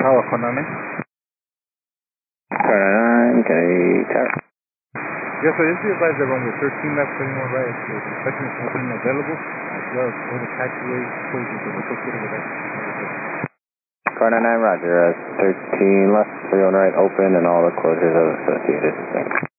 Tower, car 99. Car 99, okay, tower. Yes, sir, this is advised that runway 13 left, 21 right, so the inspection is open and available, as well as for the taxiway closures that are associated with that. Car 99, roger, 13 left, 31 right, open, and all the closures are associated. Thanks.